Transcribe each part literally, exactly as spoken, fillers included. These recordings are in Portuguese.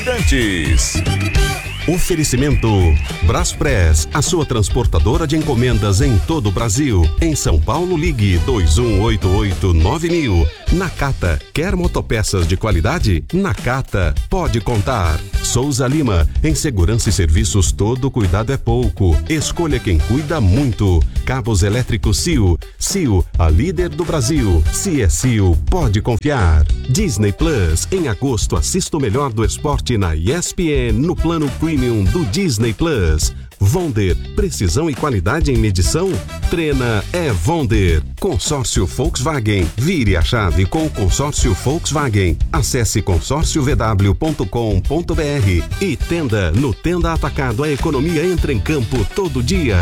instantes. Oferecimento Braspress, a sua transportadora de encomendas em todo o Brasil. Em São Paulo, ligue dois um oito oito nove mil. Nakata, quer motopeças de qualidade? Nakata, pode contar. Souza Lima, em segurança e serviços todo cuidado é pouco. Escolha quem cuida muito. Cabos elétricos C I O. C I O, a líder do Brasil. Se é C I O, pode confiar. Disney Plus, em agosto assista o melhor do esporte na E S P N no plano Premium do Disney Plus. Vonder, precisão e qualidade em medição? Trena é Vonder. Consórcio Volkswagen. Vire a chave com o consórcio Volkswagen. Acesse consórcio v w ponto com ponto b r e Tenda. No Tenda Atacado, a economia entra em campo todo dia.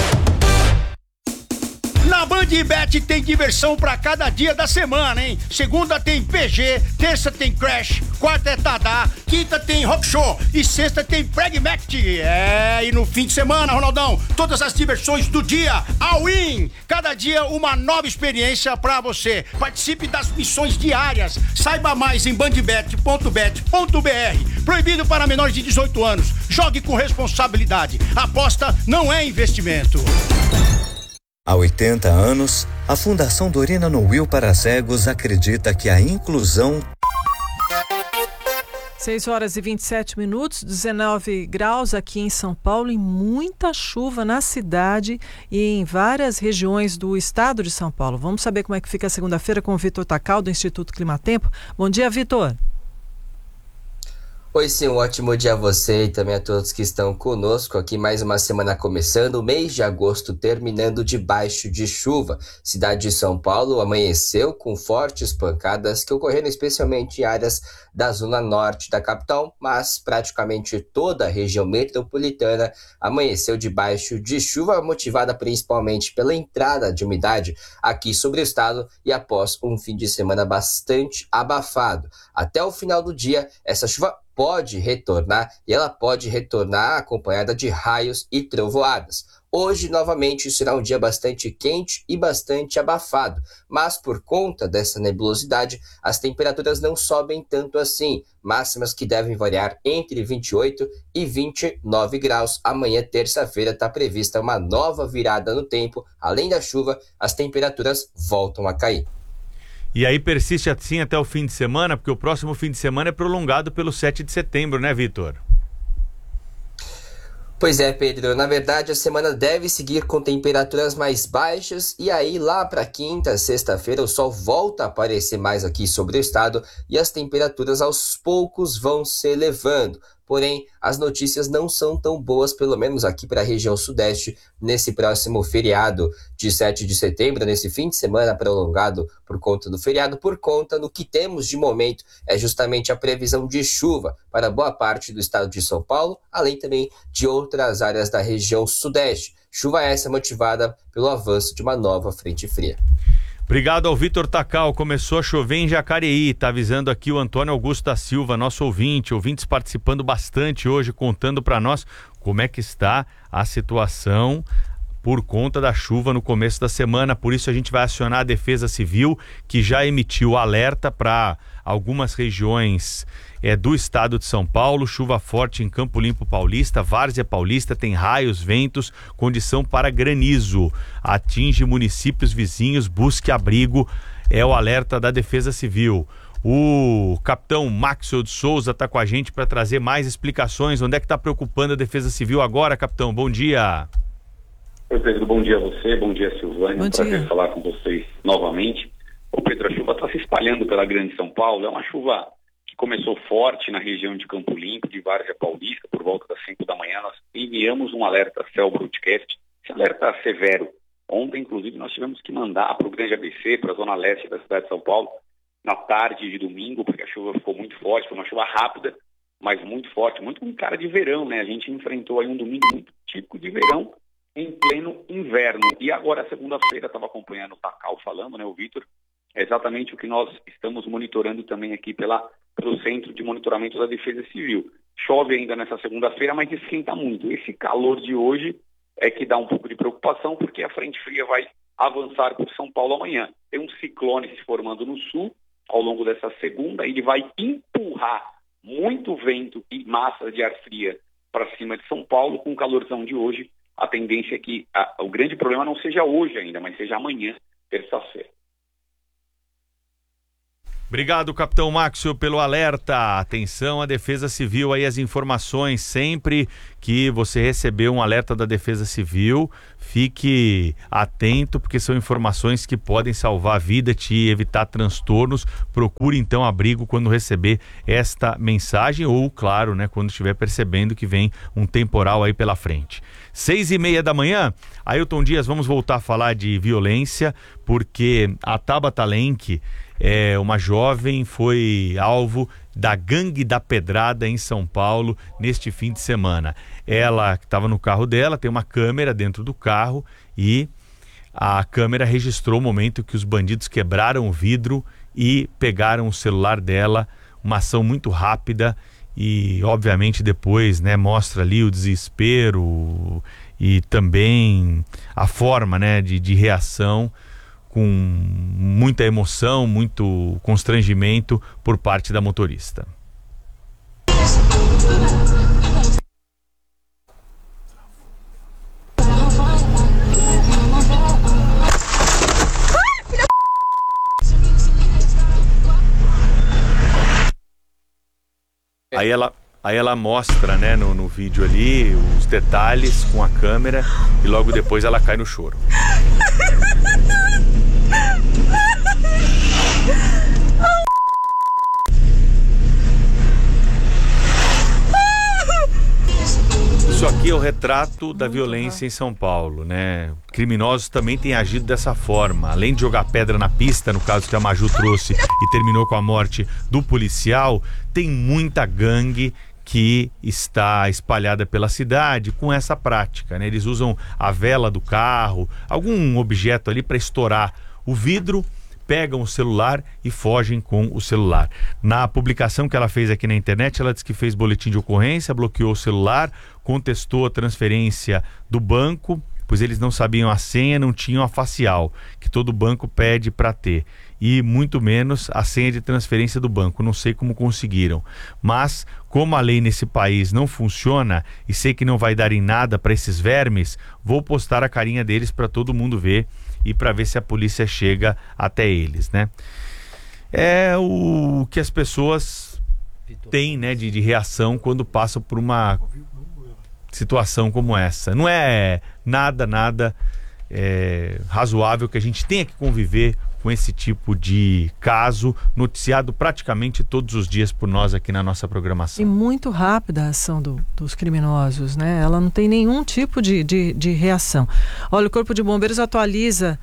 Na Bandbet tem diversão pra cada dia da semana, hein? Segunda tem P G, terça tem Crash, quarta é Tadá, quinta tem Rock Show e sexta tem Pragmatic. É, e no fim de semana, Ronaldão, todas as diversões do dia, all in! Cada dia uma nova experiência pra você. Participe das missões diárias. Saiba mais em bandbet ponto bet ponto b r. Proibido para menores de dezoito anos. Jogue com responsabilidade. Aposta não é investimento. Há oitenta anos, a Fundação Dorina no Will para Cegos acredita que a inclusão... seis horas e vinte e sete minutos, dezenove graus aqui em São Paulo e muita chuva na cidade e em várias regiões do estado de São Paulo. Vamos saber como é que fica a segunda-feira com o Vitor Tacal, do Instituto Climatempo. Bom dia, Vitor. Oi, sim, um ótimo dia a você e também a todos que estão conosco aqui. Mais uma semana começando, o mês de agosto terminando debaixo de chuva. Cidade de São Paulo amanheceu com fortes pancadas que ocorreram especialmente em áreas da zona norte da capital, mas praticamente toda a região metropolitana amanheceu debaixo de chuva, motivada principalmente pela entrada de umidade aqui sobre o estado e após um fim de semana bastante abafado. Até o final do dia, essa chuva pode retornar e ela pode retornar acompanhada de raios e trovoadas. Hoje, novamente, será um dia bastante quente e bastante abafado, mas por conta dessa nebulosidade, as temperaturas não sobem tanto assim, máximas que devem variar entre vinte e oito e vinte e nove graus. Amanhã, terça-feira, está prevista uma nova virada no tempo. Além da chuva, as temperaturas voltam a cair. E aí persiste assim até o fim de semana, porque o próximo fim de semana é prolongado pelo sete de setembro, né, Vitor? Pois é, Pedro. Na verdade, a semana deve seguir com temperaturas mais baixas e aí lá para quinta, sexta-feira, o sol volta a aparecer mais aqui sobre o estado e as temperaturas aos poucos vão se elevando. Porém, as notícias não são tão boas, pelo menos aqui para a região sudeste, nesse próximo feriado de sete de setembro, nesse fim de semana prolongado por conta do feriado, por conta do que temos de momento é justamente a previsão de chuva para boa parte do estado de São Paulo, além também de outras áreas da região sudeste. Chuva essa motivada pelo avanço de uma nova frente fria. Obrigado ao Vitor Tacal. Começou a chover em Jacareí. Tá avisando aqui o Antônio Augusto da Silva, nosso ouvinte. Ouvintes participando bastante hoje, contando para nós como é que está a situação por conta da chuva no começo da semana. Por isso a gente vai acionar a Defesa Civil, que já emitiu alerta para algumas regiões é, do estado de São Paulo. Chuva forte em Campo Limpo Paulista, Várzea Paulista, tem raios, ventos, condição para granizo. Atinge municípios vizinhos, busque abrigo, é o alerta da Defesa Civil. O capitão Maxwell de Souza está com a gente para trazer mais explicações. Onde é que está preocupando a Defesa Civil agora, capitão? Bom dia. Oi, Pedro, bom dia a você, bom dia, Silvânia. Bom um prazer dia. falar com vocês novamente. Ô, Pedro, a chuva está se espalhando pela Grande São Paulo. É uma chuva que começou forte na região de Campo Limpo, de Várzea Paulista, por volta das cinco da manhã. Nós enviamos um alerta Cell Broadcast, esse alerta severo. Ontem, inclusive, nós tivemos que mandar para o Grande A B C, para a zona leste da cidade de São Paulo, na tarde de domingo, porque a chuva ficou muito forte, foi uma chuva rápida, mas muito forte, muito com cara de verão, né? A gente enfrentou aí um domingo muito típico de verão, em pleno inverno. E agora, segunda-feira, estava acompanhando o Tacal falando, né, o Vitor, é exatamente o que nós estamos monitorando também aqui pela, pelo Centro de Monitoramento da Defesa Civil. Chove ainda nessa segunda-feira, mas esquenta muito. Esse calor de hoje é que dá um pouco de preocupação, porque a frente fria vai avançar por São Paulo amanhã. Tem um ciclone se formando no sul, ao longo dessa segunda, ele vai empurrar muito vento e massa de ar fria para cima de São Paulo. Com o calorzão de hoje, a tendência é que a, o grande problema não seja hoje ainda, mas seja amanhã, terça-feira. Obrigado, capitão Máxio, pelo alerta. Atenção à Defesa Civil, aí as informações. Sempre que você receber um alerta da Defesa Civil, fique atento, porque são informações que podem salvar a vida, te evitar transtornos. Procure então abrigo quando receber esta mensagem ou, claro, né, quando estiver percebendo que vem um temporal aí pela frente. Seis e meia da manhã, Ailton Dias, vamos voltar a falar de violência, porque a Tabata Lenk, é, uma jovem, foi alvo da Gangue da Pedrada em São Paulo neste fim de semana. Ela estava no carro dela, tem uma câmera dentro do carro e a câmera registrou o momento que os bandidos quebraram o vidro e pegaram o celular dela, uma ação muito rápida e obviamente depois, né, mostra ali o desespero e também a forma, né, de, de reação, com muita emoção, muito constrangimento por parte da motorista. Aí ela, aí ela mostra, né, no, no vídeo ali os detalhes com a câmera e logo depois ela cai no choro. Isso aqui é o retrato da violência em São Paulo, né? Criminosos também têm agido dessa forma. Além de jogar pedra na pista, no caso que a Maju trouxe e terminou com a morte do policial, tem muita gangue que está espalhada pela cidade com essa prática, né? Eles usam a vela do carro, algum objeto ali para estourar o vidro, pegam o celular e fogem com o celular. Na publicação que ela fez aqui na internet, ela disse que fez boletim de ocorrência, bloqueou o celular, contestou a transferência do banco, pois eles não sabiam a senha, não tinham a facial, que todo banco pede para ter, e muito menos a senha de transferência do banco. Não sei como conseguiram, mas como a lei nesse país não funciona e sei que não vai dar em nada para esses vermes, vou postar a carinha deles para todo mundo ver e para ver se a polícia chega até eles, né? É o que as pessoas têm, né, de, de reação quando passam por uma situação como essa. Não é nada, nada é, razoável que a gente tenha que conviver com esse tipo de caso, noticiado praticamente todos os dias por nós aqui na nossa programação. E muito rápida a ação do, dos criminosos, né? Ela não tem nenhum tipo de, de, de reação. Olha, o Corpo de Bombeiros atualiza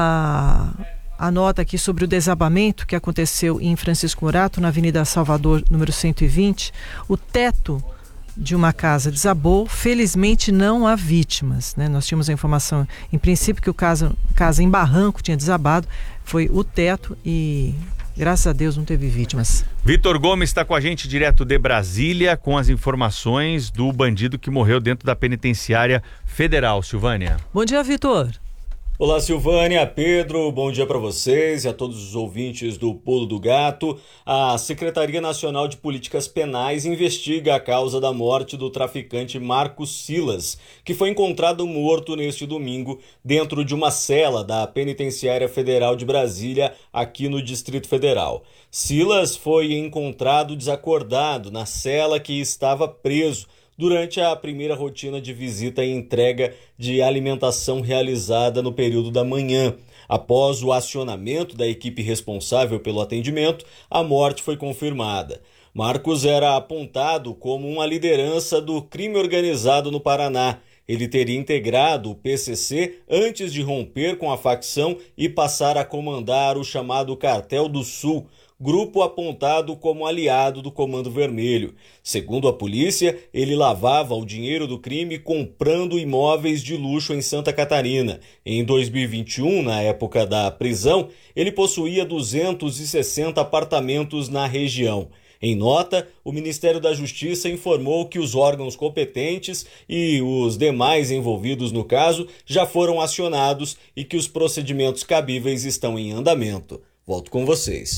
a, a nota aqui sobre o desabamento que aconteceu em Francisco Morato, na Avenida Salvador, número cento e vinte. O teto de uma casa desabou, felizmente não há vítimas, né? Nós tínhamos a informação, em princípio, que o casa, casa em barranco tinha desabado, foi o teto e, graças a Deus, não teve vítimas. Vitor Gomes está com a gente direto de Brasília com as informações do bandido que morreu dentro da penitenciária federal. Silvânia. Bom dia, Vitor. Olá, Silvânia, Pedro, bom dia para vocês e a todos os ouvintes do Pulo do Gato. A Secretaria Nacional de Políticas Penais investiga a causa da morte do traficante Marcos Silas, que foi encontrado morto neste domingo dentro de uma cela da Penitenciária Federal de Brasília, aqui no Distrito Federal. Silas foi encontrado desacordado na cela que estava preso durante a primeira rotina de visita e entrega de alimentação realizada no período da manhã. Após o acionamento da equipe responsável pelo atendimento, a morte foi confirmada. Marcos era apontado como uma liderança do crime organizado no Paraná. Ele teria integrado o P C C antes de romper com a facção e passar a comandar o chamado Cartel do Sul, grupo apontado como aliado do Comando Vermelho. Segundo a polícia, ele lavava o dinheiro do crime comprando imóveis de luxo em Santa Catarina. Em dois mil e vinte e um, na época da prisão, ele possuía duzentos e sessenta apartamentos na região. Em nota, o Ministério da Justiça informou que os órgãos competentes e os demais envolvidos no caso já foram acionados e que os procedimentos cabíveis estão em andamento. Volto com vocês.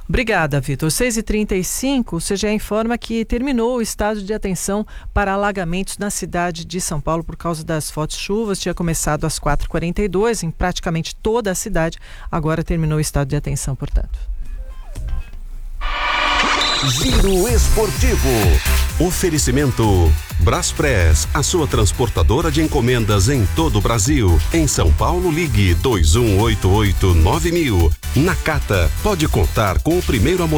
Obrigada, Vitor. seis e trinta e cinco, o C G E informa que terminou o estado de atenção para alagamentos na cidade de São Paulo por causa das fortes chuvas. Tinha começado às quatro e quarenta e dois em praticamente toda a cidade. Agora terminou o estado de atenção, portanto. Giro Esportivo. Oferecimento Braspress, a sua transportadora de encomendas em todo o Brasil. Em São Paulo, ligue dois um oito oito nove mil. Nakata, pode contar com o primeiro amor